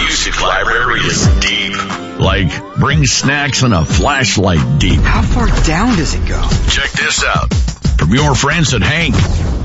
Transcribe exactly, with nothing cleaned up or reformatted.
music library is deep. Like, bring snacks and a flashlight deep. How far down does it go? Check this out. From your friends at Hank.